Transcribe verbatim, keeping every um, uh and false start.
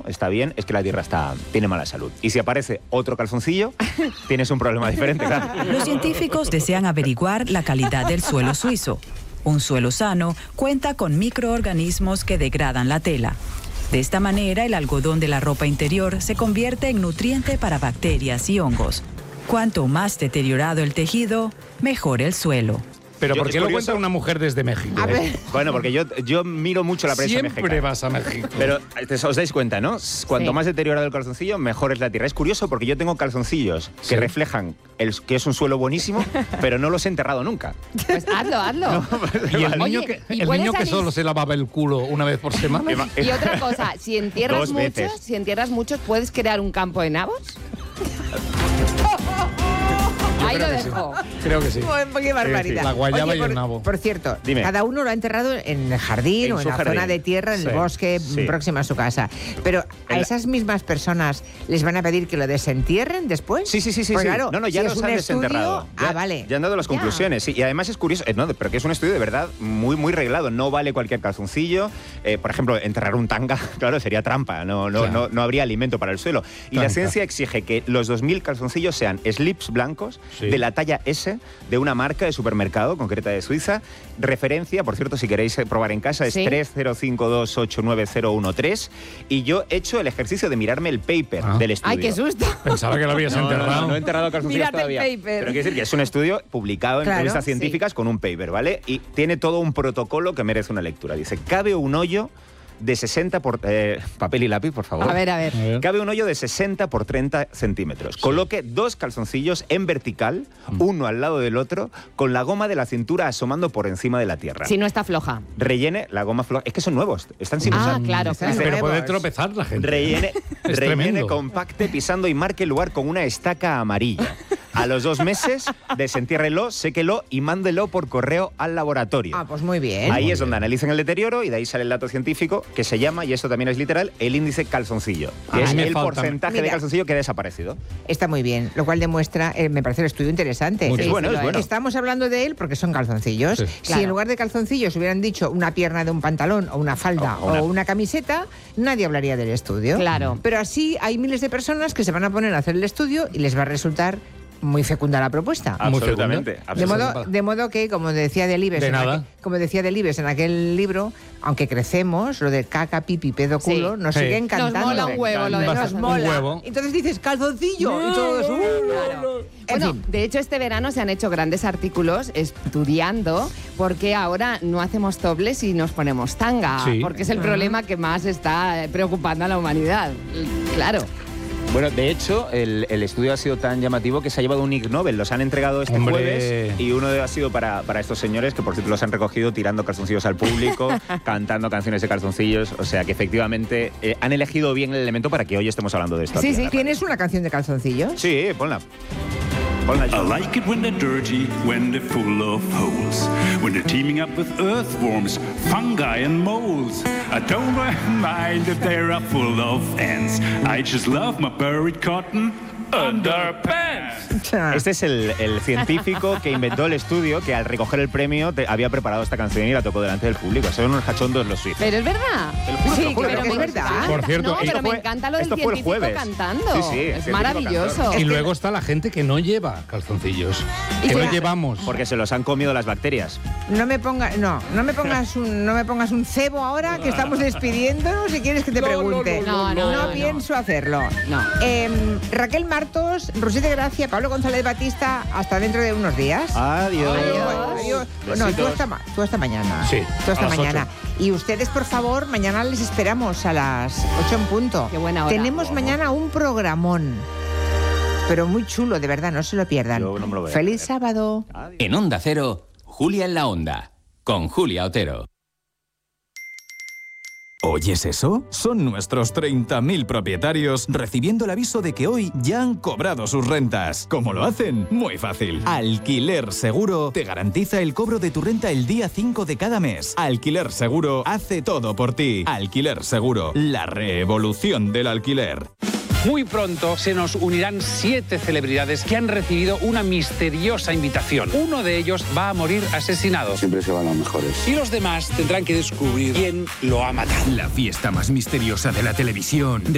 está bien, es que la Tierra está, tiene mala salud. Y si aparece otro calzoncillo, tienes un problema diferente, claro. Los científicos desean averiguar la calidad del suelo suizo. Un suelo sano cuenta con microorganismos que degradan la tela. De esta manera, el algodón de la ropa interior se convierte en nutriente para bacterias y hongos. Cuanto más deteriorado el tejido, mejor el suelo. Pero Yo- ¿por es qué lo curioso. cuenta una mujer desde México? A ver, Bueno, porque yo, yo miro mucho la prensa Siempre mexicana. vas a México. Pero eh, os dais cuenta, ¿no? Cuanto Sí. más deteriorado el calzoncillo, mejor es la tierra. Es curioso porque yo tengo calzoncillos Sí. que reflejan el, que es un suelo buenísimo, pero no los he enterrado nunca. pues hazlo, hazlo. Y el Oye, niño que, ¿y el puedes niño que salir- solo se lavaba el culo una vez por semana. Y otra cosa, si entierras Dos muchos, veces. si entierras muchos, ¿puedes crear un campo de nabos? Ahí lo creo que sí. dejo. Creo que sí. ¡Qué barbaridad! La guayaba Oye, y el por, nabo. Por cierto, Dime. cada uno lo ha enterrado en el jardín En o en su la jardín. zona de tierra, en Sí. el bosque Sí. próximo a su casa. Pero a En la- esas mismas personas les van a pedir que lo desentierren después. Sí, sí, sí, sí. Pues sí. claro, no, no, ya si los es un han estudio, desenterrado. ah, Ya- vale. Ya han dado las Ya. conclusiones. Sí, y además es curioso, eh, no, pero que es un estudio de verdad muy, muy reglado. No vale cualquier calzoncillo. Eh, por ejemplo, enterrar un tanga, claro, sería trampa. No, no, Claro. no, no habría alimento para el suelo. Y la Trampa. ciencia exige que los dos mil calzoncillos sean slips blancos Sí. de la talla S de una marca de supermercado concreta de Suiza. Referencia, por cierto, si queréis eh, probar en casa, es Sí. tres cero cinco dos ocho nueve cero uno tres. Y yo he hecho el ejercicio de mirarme el paper Ah. del estudio. Ay, qué susto. Pensaba que lo habías No, no, enterrado. no, no he enterrado calzoncillos Mírate el todavía. paper. Pero quiero decir que es un estudio publicado en Claro, revistas sí. científicas con un paper, ¿vale? Y tiene todo un protocolo que merece una lectura. Dice, cabe un hoyo de sesenta por... eh, papel y lápiz, por favor. A ver, a ver. A ver. Cabe un hoyo de sesenta por treinta centímetros. Coloque dos calzoncillos en vertical, Mm. uno al lado del otro, con la goma de la cintura asomando por encima de la tierra. Si no está floja. Rellene la goma floja. Es que son nuevos, están sin Ah, usar. claro, Están claro. Pero puede nuevos. tropezar la gente. Rellene, Es rellene tremendo. compacte pisando y marque el lugar con una estaca amarilla. A los dos meses, desentiérrelo, séquelo y mándelo por correo al laboratorio. Ah, pues muy bien. Ahí Muy es donde bien. analizan el deterioro y de ahí sale el dato científico que se llama, y esto también es literal, el índice calzoncillo, A que mí es me el falta- porcentaje de Mira. calzoncillo que ha desaparecido. Está muy bien, lo cual demuestra, eh, me parece el estudio interesante. Muy Es Sí, bueno, sí, es lo bueno. Estamos hablando de él porque son calzoncillos. Sí. Si Claro. en lugar de calzoncillos hubieran dicho una pierna de un pantalón o una falda O o una- una, camiseta, nadie hablaría del estudio. Claro. Pero así hay miles de personas que se van a poner a hacer el estudio y les va a resultar muy fecunda la propuesta. Muy Absolutamente. fecunda. De absolutamente. modo, de modo que, como decía Delibes, De en nada. aquel, como decía Delibes en aquel libro, aunque crecemos, lo de caca, pipi, pedo, Sí. culo, nos Sí. sigue encantando. Nos mola un huevo lo de Nos calzoncillo. mola. Un huevo. Entonces dices calzoncillo y todo eso. Claro. En Bueno, fin. de hecho este verano se han hecho grandes artículos estudiando por qué ahora no hacemos topless y nos ponemos tanga, Sí. porque es el problema que más está preocupando a la humanidad. Claro. Bueno, de hecho, el, el estudio ha sido tan llamativo que se ha llevado un Ig Nobel. Los han entregado este Hombre. jueves y uno ha sido para, para estos señores que, por cierto, los han recogido tirando calzoncillos al público, cantando canciones de calzoncillos. O sea que, efectivamente, eh, han elegido bien el elemento para que hoy estemos hablando de esto. Sí, aquí en sí. la radio. ¿Tienes una canción de calzoncillos? Sí, ponla. Ponla. I like it when they're dirty, when they're full of holes, when they're teaming up with earthworms, fungi and moles. I don't mind if they're full of ants. I just love my buried cotton underpants. Este es el, el científico que inventó el estudio que al recoger el premio te- había preparado esta canción y la tocó delante del público. Son unos cachondos los suizos. Pero es verdad. Te lo juro, te lo Sí, juro, claro te lo que juro. es verdad. encanta. Por cierto, no, esto pero me fue- encanta lo del esto fue el científico jueves. cantando. Sí, sí, el es científico maravilloso. cantando. Y luego está la gente que no lleva calzoncillos. Y Que que- no llevamos. Porque se los han comido las bacterias. No me pongas, no, no me pongas un, no me pongas un cebo ahora que estamos despidiéndonos y quieres que te pregunte. no, no, no, no. pienso hacerlo. No. Em, Raquel Martos, Rosy de Gracia, Pablo González Batista, hasta dentro de unos días. Adiós. Adiós. Adiós. No, tú Besitos. hasta, ma- tú hasta mañana. Sí, Tú hasta a las mañana. Y ustedes, por favor, mañana les esperamos a las ocho en punto. Qué buena hora. Tenemos mañana un programón. Pero muy chulo, de verdad, no se lo pierdan. Yo no me lo voy a Feliz perder. sábado. En Onda Cero, Julia en la Onda, con Julia Otero. ¿Oyes eso? Son nuestros treinta mil propietarios recibiendo el aviso de que hoy ya han cobrado sus rentas. ¿Cómo lo hacen? Muy fácil. Alquiler Seguro te garantiza el cobro de tu renta el día cinco de cada mes. Alquiler Seguro hace todo por ti. Alquiler Seguro, la revolución del alquiler. Muy pronto se nos unirán siete celebridades que han recibido una misteriosa invitación. Uno de ellos va a morir asesinado. Siempre se van los mejores. Y los demás tendrán que descubrir quién lo ha matado. La fiesta más misteriosa de la televisión.